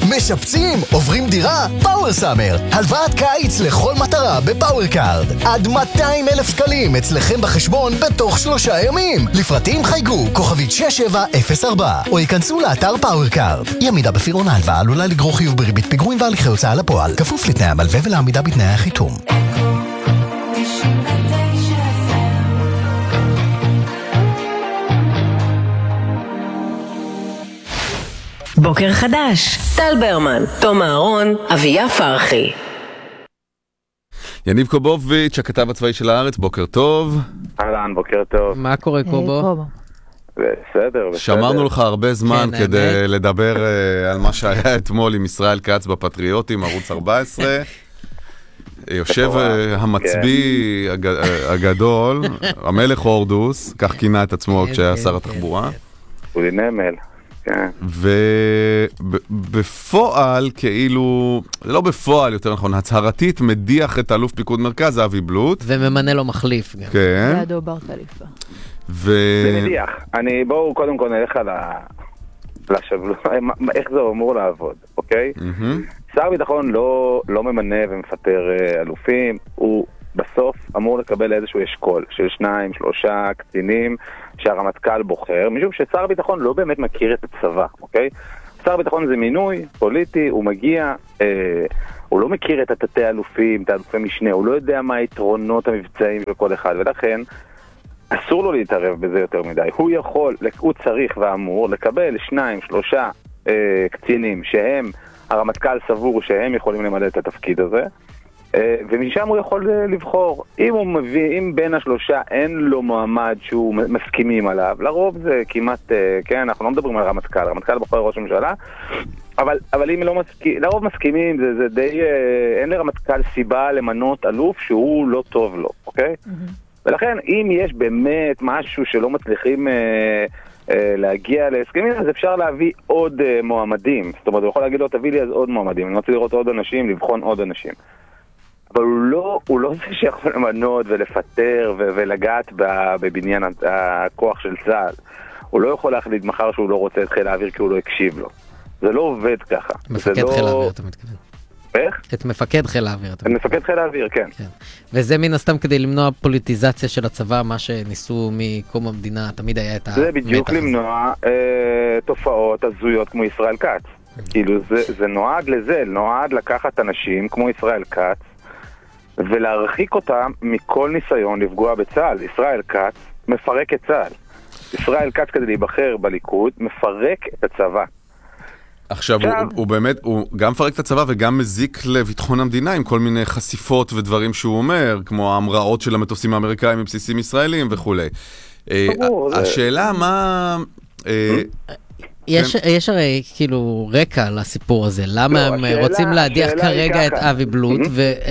משפצים? עוברים דירה? פאוור סאמר, הלוואת קיץ לכל מטרה בפאוור קארד. עד 200,000 שקלים אצלכם בחשבון בתוך 3 ימים. לפרטים חייגו כוכבית 6704 או ייכנסו לאתר פאוור קארד. אי עמידה בפירעון ההלוואה עלולה לגרור חיוב בריבית פיגורים והליכי הוצאה לפועל, כפוף לתנאי המלווה ולעמידה בתנאי החיתום. בוקר חדש, טל ברמן, תום אהרון, אביה פרחי. יניב קובוביץ', הכתב הצבאי של הארץ, בוקר טוב. אהלן, בוקר טוב. מה קורה קובו? בסדר. שמרנו לך הרבה זמן כדי לדבר על מה שהיה אתמול עם ישראל כץ בפטריוטים, ערוץ 14. יושב המצביא הגדול, המלך הורדוס, כך כינה את עצמו כשהיה שר התחבורה. הוא נמל. ובפועל כאילו, זה לא בפועל יותר נכון, הצהרתית מדיח את אלוף פיקוד מרכז אבי בלוט וממנה לו מחליף גם. כן. לידו בר חליפה. זה מדיח. בואו קודם כל נלך על השבלו, איך זה אמור לעבוד, אוקיי? שר ביטחון לא ממנה ומפטר אלופים, הוא בסוף אמור לקבל איזשהו אשכול של 2-3 קצינים שהרמטכ"ל בוחר, משום ששר ביטחון לא באמת מכיר את הצבא, אוקיי? שר ביטחון זה מינוי פוליטי, הוא מגיע, הוא לא מכיר את התתי אלופים, את האלופי משנה, הוא לא יודע מה היתרונות המבצעיים של כל אחד, ולכן אסור לו להתערב בזה יותר מדי. הוא צריך ואמור לקבל 2-3 קצינים שהם, הרמטכ"ל סבור שהם יכולים למלא את התפקיד הזה, ומשם הוא יכול לבחור. אם בין השלושה אין לו מועמד שהוא מסכימים עליו, לרוב זה כמעט, כן, אנחנו לא מדברים על רמטכ"ל, רמטכ"ל בוחר ראש הממשלה, אבל אם לא לרוב מסכימים, זה די, אין לרמטכ"ל סיבה למנות אלוף שהוא לא טוב לו, אוקיי? ולכן אם יש באמת משהו שלא מצליחים להגיע להסכמים, אז אפשר להביא עוד מועמדים. זאת אומרת, הוא יכול להגיד לו, תביא לי אז עוד מועמדים, אני רוצה לראות עוד אנשים, לבחון עוד אנשים. אבל הוא לא זה שיכול למנות ולפטר ולגעת בבניין הכוח של צה"ל. הוא לא יכול להחליט מחר שהוא לא רוצה את חיל האוויר כי הוא לא הקשיב לו. זה לא עובד ככה. מפקד חיל האוויר, אתה מתכוון. איך? את מפקד חיל האוויר. את מפקד חיל האוויר, כן. וזה מן הסתם כדי למנוע פוליטיזציה של הצבא, מה שניסו מקום המדינה, תמיד היה את המתח הזה. זה בדיוק למנוע תופעות הזויות כמו ישראל כץ. כאילו זה נועד לזה, נועד לקחת אנשים כמו ישראל כץ, ולהרחיק אותם מכל ניסיון לפגוע בצה"ל. ישראל כץ מפרק את צה"ל. ישראל כץ כדי להיבחר בליכוד מפרק את הצבא. עכשיו הוא באמת, הוא גם מפרק את הצבא וגם מזיק לביטחון המדינה עם כל מיני חשיפות ודברים שהוא אומר, כמו ההמראות של המטוסים האמריקאים מבסיסים ישראלים וכו'. השאלה מה... יש הרי כאילו רקע לסיפור הזה, למה הם רוצים להדיח כרגע את אבי בלוט,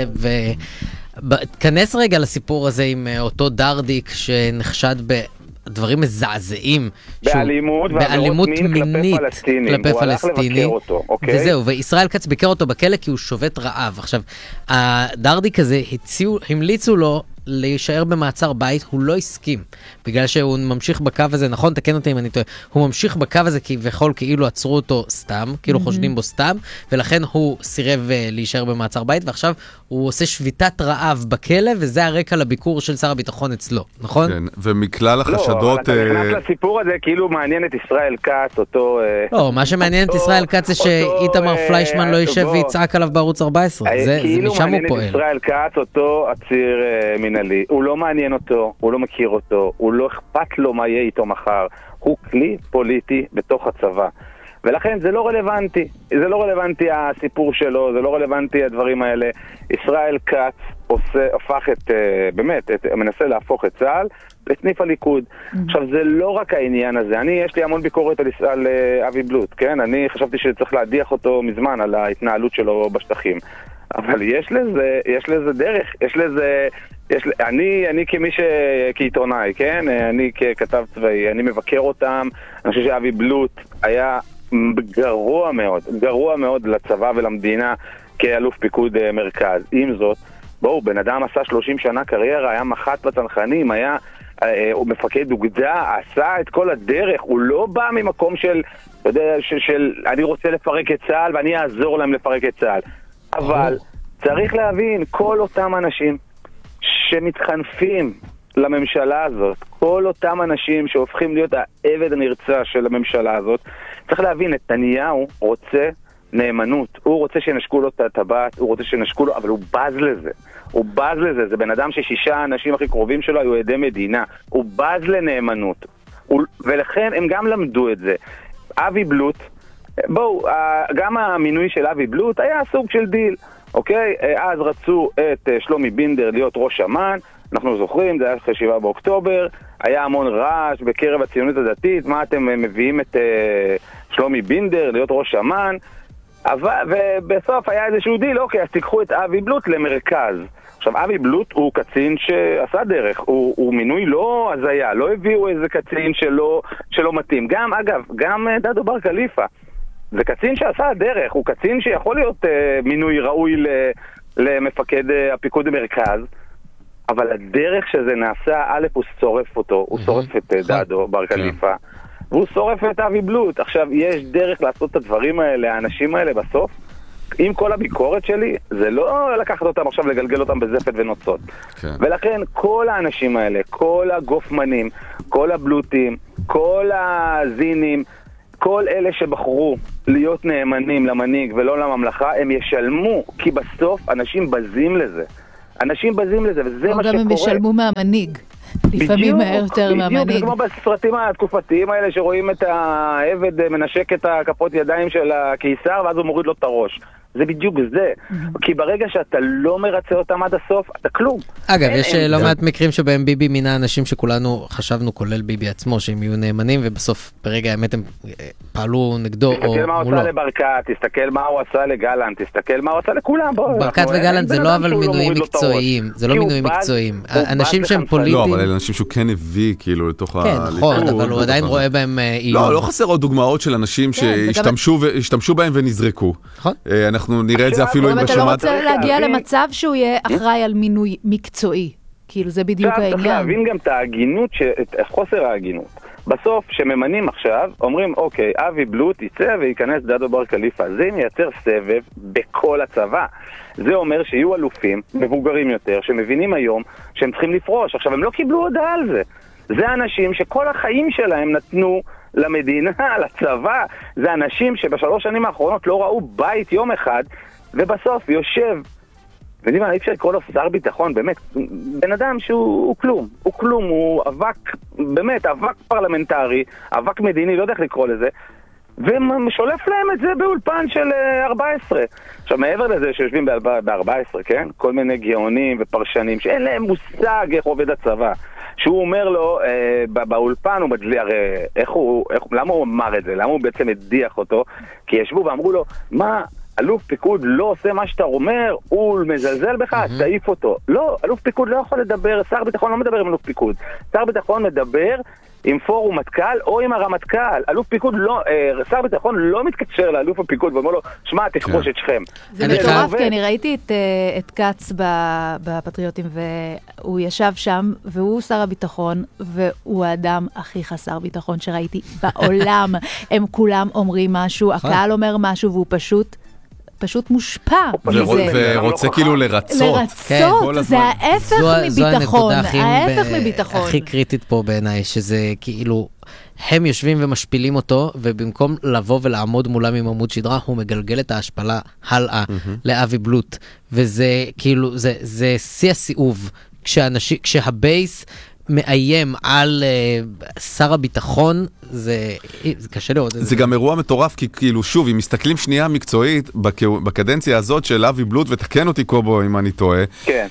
וכנס רגע לסיפור הזה עם אותו דרדיק שנחשד בדברים מזעזעים, באלימות מינית כלפי פלסטינים, וזהו, וישראל כץ ביקר אותו בכלא כי הוא שובת רעב. עכשיו, הדרדיק הזה המליצו לו להישאר במעצר בית, הוא לא הסכים, בגלל שהוא ממשיך בקו הזה, נכון, תקן אותי אם אני טועה, הוא ממשיך בקו הזה כביכול כאילו עצרו אותו סתם, כאילו חושדים בו סתם, ולכן הוא סירב להישאר במעצר בית, ועכשיו הוא עושה שביתת רעב בכלא, וזה הרקע לביקור של שר הביטחון אצלו, נכון? כן, ומכלל החשדות... לא, אתה נכנס לסיפור הזה, כאילו מעניין את ישראל כץ, אותו... לא, מה שמעניין את ישראל כץ זה שאיתמר פליישמן לא יישב ויצעק עליו בערוץ 14, זה משם הוא פועל. ישראל כץ, אותו עציר מנהלי, הוא לא מעניין אותו, הוא לא מכיר אותו, הוא לא אכפת לו מה יהיה איתו מחר, הוא כלי פוליטי בתוך הצבא. ולכן זה לא רלוונטי, זה לא רלוונטי הסיפור שלו, זה לא רלוונטי הדברים האלה. ישראל כץ הפך באמת, מנסה להפוך את צה"ל לסניף הליכוד. עכשיו זה לא רק העניין הזה, יש לי המון ביקורת על אבי בלוט, כן? אני חשבתי שצריך להדיח אותו מזמן על ההתנהלות שלו בשטחים. אבל יש לזה דרך, אני כעיתונאי, כן? אני ככתב צבאי, אני מבקר אותם, אני חושב שאבי בלוט היה גרוע מאוד לצבא ולמדינה כאלוף פיקוד מרכז. עם זאת, בואו, בן אדם עשה 30 שנה קריירה, היה מח"ט בצנחנים, היה הוא מפקד אוגדה, עשה את כל הדרך, הוא לא בא ממקום של, אתה יודע, של אני רוצה לפרק את צה"ל ואני אעזור להם לפרק את צה"ל. אבל צריך להבין, כל אותם אנשים שמתחנפים לממשלה הזאת, כל אותם אנשים שהופכים להיות העבד הנרצע של הממשלה הזאת, צריך להבין, נתניהו רוצה נאמנות, הוא רוצה שנשקו לו את הטבעת, הוא רוצה שנשקו לו, אבל הוא בז לזה. הוא בז לזה, זה בן אדם ש6 האנשים הכי קרובים שלו היו עדי מדינה. הוא בז לנאמנות. ולכן הם גם למדו את זה. אבי בלוט, בואו, גם המינוי של אבי בלוט היה סוג של דיל, אוקיי? אז רצו את שלומי בינדר להיות ראש אמ"ן, אנחנו זוכרים, זה היה אחרי 7 באוקטובר, היה המון רעש בקרב הציונות הדתית, מה אתם מביאים את שלומי בינדר להיות ראש אמ"ן, ובסוף היה איזשהו דיל, אוקיי, אז תיקחו את אבי בלוט למרכז. עכשיו, אבי בלוט הוא קצין שעשה דרך, הוא מינוי לא הזיה, לא הביאו איזה קצין שלא מתאים. גם, אגב, גם דדו בר קליפה, זה קצין שעשה דרך, הוא קצין שיכול להיות מינוי ראוי למפקד הפיקוד המרכז, אבל הדרך שזה נעשה, א', הוא שורף אותו, הוא שורף את דדו בר קליפה, והוא שורף את אבי בלוט. עכשיו, יש דרך לעשות את הדברים האלה, האנשים האלה בסוף, עם כל הביקורת שלי, זה לא לקחת אותם עכשיו לגלגל אותם בזפת ונוצות. כן. ולכן כל האנשים האלה, כל הגופמנים, כל הבלוטים, כל הזינים, כל אלה שבחרו להיות נאמנים למנהיג ולא לממלכה, הם ישלמו, כי בסוף אנשים בזים לזה. אנשים בזים לזה, וזה מה שקורה. או גם הם ישלמו מהמנהיג. לפעמים יותר מהמנהיג. בדיוק, זה כמו בסרטים התקופתיים האלה שרואים את העבד מנשק את הכפות ידיים של הקיסר ואז הוא מוריד לו את הראש. זה בדיוק זה. כי ברגע שאתה לא מרצה אותם עד הסוף, אתה כלום. אגב, יש לא מעט מקרים שבהם ביבי מינה אנשים שכולנו חשבנו, כולל ביבי עצמו, שהם יהיו נאמנים, ובסוף ברגע האמת הם פעלו נגדו או מולו. תסתכל מה הוא עשה לברקת, תסתכל מה הוא עשה לגלנט, תסתכל מה הוא עשה לכולם. ברקת וגלנט זה לא אבל מינויים מקצועיים, זה לא מינויים מקצועיים. אנשים שהם פוליטיים. לא, אבל אלה אנשים שהוא כן הביא כאילו לתוך כן, נכון, אבל הוא עדיין רואה בהם איום. לא חסר עוד דוגמאות של אנשים שהשתמשו בהם ונזרקו. נכון. אנחנו נראה את זה אפילו אם אתה לא רוצה להגיע למצב שהוא יהיה אחראי על מינוי מקצועי. כאילו זה בדיוק העניין. צריך להבין גם את ההגינות, את חוסר ההגינות. בסוף, שממנים עכשיו, אומרים, אוקיי, אבי בלוט יצא וייכנס דדו בר קליפה. זה מייצר סבב בכל הצבא. זה אומר שיהיו אלופים, מבוגרים יותר, שמבינים היום שהם צריכים לפרוש. עכשיו, הם לא קיבלו הודעה על זה. זה אנשים שכל החיים שלהם נתנו למדינה, לצבא. זה אנשים שב3 שנים האחרונות לא ראו בית יום אחד, ובסוף יושב, ואני אי אפשר לקרוא לו שר ביטחון, באמת, בן אדם שהוא כלום, הוא כלום, הוא אבק, באמת, אבק פרלמנטרי, אבק מדיני, לא יודע איך לקרוא לזה, ושולף להם את זה באולפן של 14. עכשיו, מעבר לזה שיושבים ב-14, כן? כל מיני גאונים ופרשנים, שאין להם מושג איך עובד הצבא. שהוא אומר לו, באולפן הוא מדליק, הרי למה הוא אמר את זה? למה הוא בעצם הדיח אותו? כי ישבו ואמרו לו, מה, אלוף פיקוד לא עושה מה שאתה אומר, הוא מזלזל בך, תעיף אותו. לא, אלוף פיקוד לא יכול לדבר, שר ביטחון לא מדבר עם אלוף פיקוד. שר ביטחון מדבר עם פורום מטכ"ל או עם הרמטכ"ל. אלוף פיקוד לא, שר ביטחון לא מתקשר לאלוף הפיקוד ואומר לו, שמע, תכבוש את שכם. זה מטורף, כי אני ראיתי את קץ בפטריוטים, והוא ישב שם, והוא שר הביטחון, והוא האדם הכי חסר ביטחון שראיתי בעולם. הם כולם אומרים משהו, הקהל אומר משהו, והוא פשוט מושפע מזה. ורוצה כאילו לרצות. לרצות, זה ההפך מביטחון. ההפך מביטחון. הכי קריטית פה בעיניי, שזה כאילו, הם יושבים ומשפילים אותו, ובמקום לבוא ולעמוד מולם עם עמוד שדרה, הוא מגלגל את ההשפלה הלאה לאבי בלוט. וזה כאילו, זה שיא הסיאוב. כשהבייס מאיים על שר הביטחון, זה קשה לראות. זה גם אירוע מטורף, כי כאילו שוב, אם מסתכלים שנייה מקצועית, בקדנציה הזאת של אבי בלוט, ותקן אותי קובו אם אני טועה,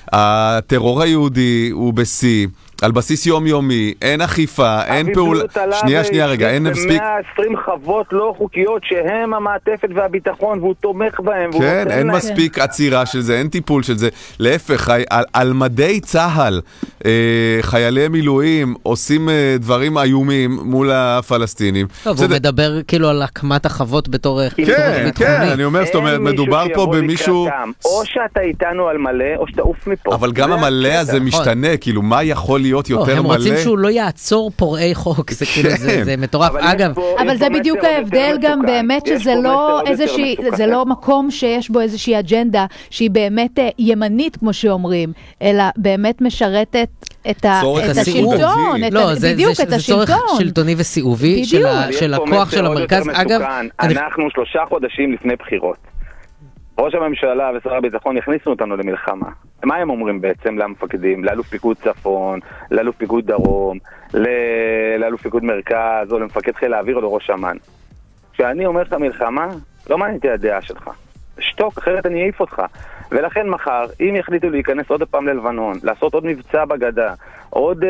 הטרור היהודי הוא בשיא, על בסיס יומיומי, אין אכיפה, אין פעולה, שנייה רגע, אין מספיק 120 חוות לא חוקיות שהם המעטפת והביטחון, והוא תומך בהם. כן, אין מספיק עצירה של זה, אין טיפול של זה, להפך, על מדי צהל, חיילי מילואים עושים דברים איומים מול הפלסטינים. טוב, הוא מדבר כאילו על הקמת החוות בתור כן, אני אומר, זאת אומרת, מדובר פה במישהו או שאתה איתנו על מלא, או שאתה עוף מפה. אבל גם המלא הזה משתנה, כאילו, מה יכול להיות יותר מלא. הם רוצים שהוא לא יעצור פורעי חוק, זה כאילו, זה מטורף. אגב, אבל זה בדיוק ההבדל גם באמת, שזה לא איזושהי, זה לא מקום שיש בו איזושהי אג'נדה שהיא באמת ימנית, כמו שאומרים, אלא באמת משרתת את השלטון, בדיוק את השלטון. זה צורך שלטוני וסיאובי של הכוח של המרכז. אגב, אנחנו 3 חודשים לפני בחירות. ראש הממשלה ושר הביטחון הכניסו אותנו למלחמה. מה הם אומרים בעצם למפקדים? לאלוף פיקוד צפון, לאלוף פיקוד דרום, לאלוף פיקוד מרכז, או למפקד חיל האוויר או לראש אמ"ן. כשאני אומר לך מלחמה, לא מענייתי הדעה שלך. שתוק, אחרת אני אעיף אותך. ולכן מחר, אם יחליטו להיכנס עוד פעם ללבנון, לעשות עוד מבצע בגדה, עוד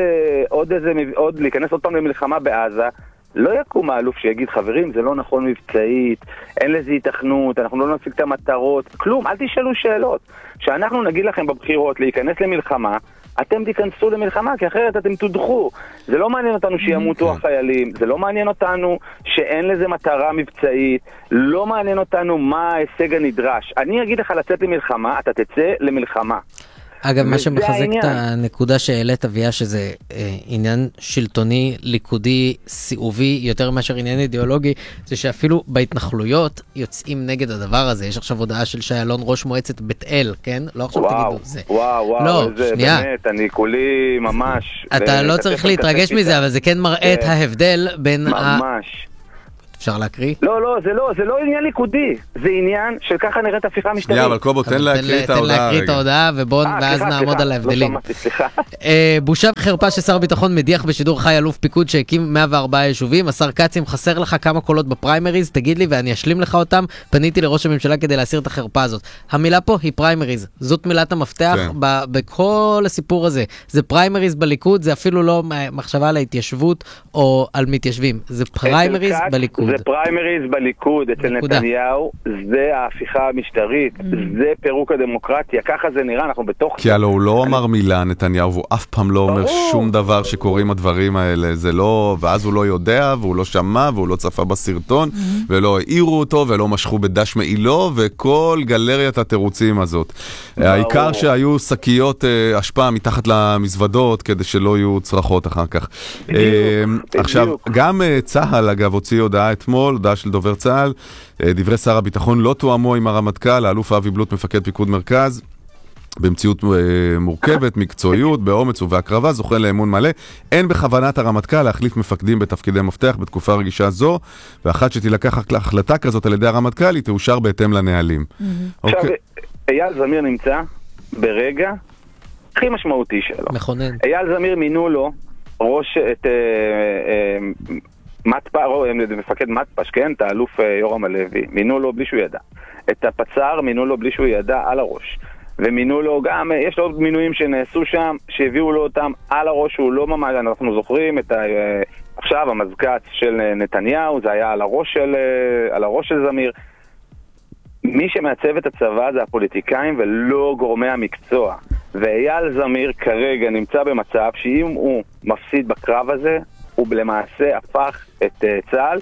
להיכנס עוד פעם למלחמה בעזה, לא יקום האלוף שיגיד, חברים, זה לא נכון מבצעית, אין לזה התכנות, אנחנו לא נשיג את המטרות, כלום, אל תשאלו שאלות. שאנחנו נגיד לכם בבחירות להיכנס למלחמה, אתם תיכנסו למלחמה, כי אחרת אתם תודחו. זה לא מעניין אותנו שימותו החיילים, זה לא מעניין אותנו שאין לזה מטרה מבצעית, לא מעניין אותנו מה ההישג הנדרש. אני אגיד לך לצאת למלחמה, אתה תצא למלחמה. אגב, מה שמחזק את הנקודה שהעלית, אביה, שזה עניין שלטוני, ליכודי, סיאובי, יותר מאשר עניין אידיאולוגי, זה שאפילו בהתנחלויות יוצאים נגד הדבר הזה. יש עכשיו הודעה של שיילון, ראש מועצת בית אל, כן? לא עכשיו תגידו זה. וואו, זה באמת, אני כולי ממש... אתה לא צריך להתרגש מזה, אבל זה כן מראה את ההבדל בין... ממש. אפשר להקריא? לא, זה לא עניין ליכודי, זה עניין של ככה נראית הפיכה משטרית. אבל קובו, תן להקריא את ההודעה. תן להקריא את ההודעה, ואז נעמוד על ההבדלים. בושה וחרפה ששר ביטחון מדיח בשידור חי אלוף פיקוד שהקים 104 יישובים. השר קצים, חסר לך כמה קולות בפריימריז, תגיד לי ואני אשלים לך אותם. פניתי לראש הממשלה כדי להסיר את החרפה הזאת. המילה פה היא פריימריז. זאת מילת המפתח בכל הסיפור הזה. זה פריימריז בליכוד, זה אפילו לא מחשבה על ההתיישבות או על מתיישבים. זה פריימריז בליכוד. זה פריימריז בליכוד אצל נתניהו, זה ההפיכה המשטרית, זה פירוק הדמוקרטיה, ככה זה נראה, אנחנו בתוך... כי הלוא הוא לא אמר מילה נתניהו, והוא אף פעם לא אומר שום דבר שקוראים הדברים האלה, זה לא, ואז הוא לא יודע, והוא לא שמע, והוא לא צפה בסרטון, ולא העירו אותו, ולא משכו בדש מעילו, וכל גלריית התירוצים הזאת. העיקר שהיו שקיות השפעה מתחת למזוודות, כדי שלא יהיו צרחות אחר כך. עכשיו, גם צהל, אגב, הוציא הודעה אתמול, הודעה של דובר צהל, דברי שר הביטחון לא תואמו עם הרמטכ"ל, האלוף אבי בלוט מפקד פיקוד מרכז, במציאות מורכבת, מקצועיות, באומץ ובהקרבה, זוכה לאמון מלא. אין בכוונת הרמטכ"ל להחליף מפקדים בתפקידי מפתח בתקופה רגישה זו, ואחת שתילקח החלטה כזאת על ידי הרמטכ"ל, היא תאושר בהתאם לנהלים. עכשיו, אייל זמיר נמצא ברגע הכי משמעותי שלו. מכונן. אייל זמיר מינו לו ראש את... מפקד מתפש, כן? את האלוף יורם הלוי, מינו לו בלי שהוא ידע. את הפצ"ר מינו לו בלי שהוא ידע על הראש. ומינו לו גם, יש לו עוד מינויים שנעשו שם, שהביאו לו אותם על הראש, הוא לא ממש, אנחנו זוכרים את עכשיו המזכ"ץ של נתניהו, זה היה על הראש של זמיר. מי שמעצב את הצבא זה הפוליטיקאים ולא גורמי המקצוע. ואייל זמיר כרגע נמצא במצב שאם הוא מפסיד בקרב הזה, הוא למעשה הפך את צה"ל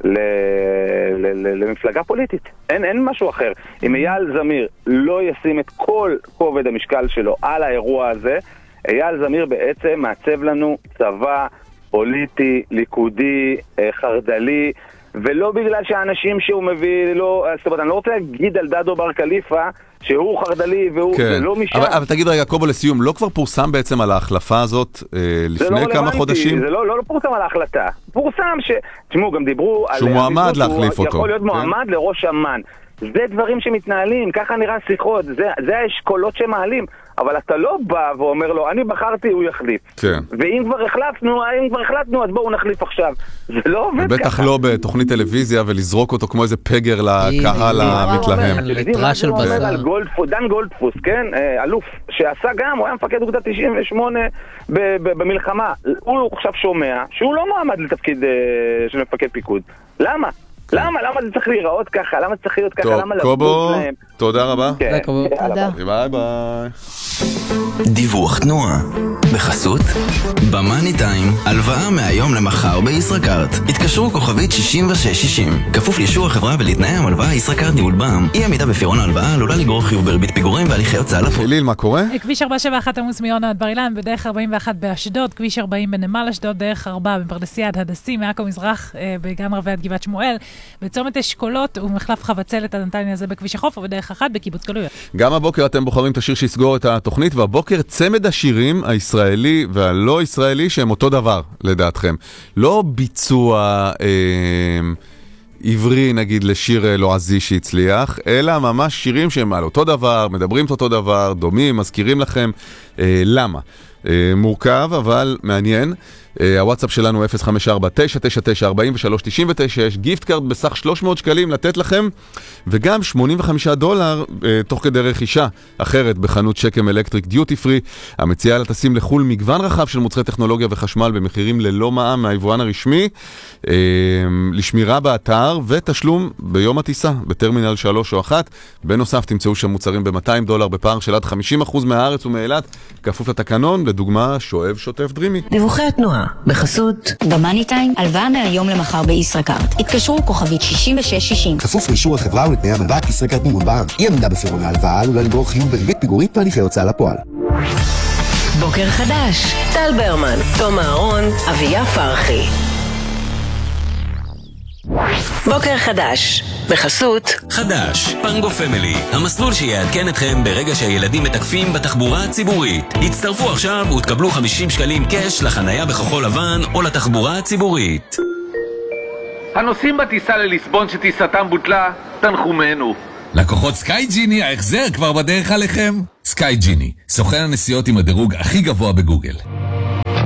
למפלגה פוליטית. אין משהו אחר. אם אייל זמיר לא ישים את כל כובד המשקל שלו על האירוע הזה, אייל זמיר בעצם מעצב לנו צבא פוליטי, ליכודי, חרדלי, ולא בגלל שהאנשים שהוא מביא, זאת אומרת, אני לא רוצה להגיד על דדו בר קליפה שהוא חרדלי והוא לא משם. אבל תגיד רגע, קובו, לסיום, לא כבר פורסם בעצם על ההחלפה הזאת לפני כמה חודשים? זה לא פורסם על ההחלטה. פורסם תשמעו, גם דיברו על... שהוא מועמד להחליף אותו. יכול להיות מועמד לראש אמ"ן. זה דברים שמתנהלים, ככה נראה שיחות, זה האשכולות שמעלים, אבל אתה לא בא ואומר לו, אני בחרתי, הוא יחליף. כן. ואם כבר החלטנו, אז בואו נחליף עכשיו. זה לא עובד ככה. בטח לא בתוכנית טלוויזיה ולזרוק אותו כמו איזה פגר לקהל המתלהם. לתרה של בשר. דן גולדפוס, כן? אלוף, שעשה גם, הוא היה מפקד אוגדה 98 במלחמה. הוא עכשיו שומע שהוא לא מועמד לתפקיד של מפקד פיקוד. למה? למה זה צריך להיראות ככה? למה זה צריך להיות ככה? טוב, קובו, תודה רבה. תודה. ביי ביי. דיווח תנועה בחסות במאני טיים, הלוואה מהיום למחר בישראכרט. התקשרו כוכבית 6660, כפוף לאישור החברה ולתנאי המלוואה. ישראכרט ניהול בע"מ. אי עמידה בפירעון ההלוואה עלולה לגרור חיוב בריבית פיגורים והליכי הוצאה לפועל. אליל, מה קורה? כביש 471 עמוס מיונה עד בר אילן, בדרך 41 באשדוד, כביש 40 בנמל אשדוד, דרך 4 בפרדסיה עד הדסי, מעכו מזרח בגן רבי עד גבעת שמואל, בצומת אשכולות ומחלף חבצלת עד נתניה זה בכביש החוף, ובדרך 1 בקיבוץ גלויות. גם הבוקר אתם בוחרים את השיר שיסגור את התוכנית, והבוקר צמד השירים הישראלי והלא ישראלי שהם אותו דבר, לדעתכם. לא ביצוע עברי, נגיד, לשיר לועזי שהצליח, אלא ממש שירים שהם על אותו דבר, מדברים את אותו דבר, דומים, מזכירים לכם. למה? מורכב, אבל מעניין. הוואטסאפ שלנו 054-999-4399, יש גיפט קארד בסך 300 שקלים לתת לכם, וגם $85 תוך כדי רכישה אחרת בחנות שקם אלקטריק דיוטי פרי, המציעה לטסים לחול מגוון רחב של מוצרי טכנולוגיה וחשמל במחירים ללא מע"מ מהיבואן הרשמי, לשמירה באתר ותשלום ביום הטיסה בטרמינל 3 או 1. בנוסף תמצאו שם מוצרים ב$200 בפער של עד 50% מהארץ ומאילת, כפוף לתקנון, לדוגמה שואב שוטף דרימי. דיווחי התנועה בחסות במאני טיים, הלוואה מהיום למחר בישראכרט. התקשרו כוכבית 6660, כפוף לאישור החברה ולתנאי המלווה. ישראכרט ניהול בע"מ. אי עמידה בפירעון ההלוואה עלולה לגרור חיוב בריבית פיגורים והליכי הוצאה לפועל. בוקר חדש, טל ברמן, תום אהרון, אביה פרחי. בוקר חדש, בחסות חדש, פנגו פמילי, המסלול שיעדכן אתכם ברגע שהילדים מתקפים בתחבורה הציבורית. הצטרפו עכשיו ותקבלו 50 שקלים קש לחנייה בכחול לבן או לתחבורה הציבורית. הנוסעים בטיסה לליסבון שטיסתם בוטלה, תנחומנו. לקוחות סקאי ג'יני, ההחזר כבר בדרך עליכם. סקאי ג'יני, סוכן הנסיעות עם הדירוג הכי גבוה בגוגל.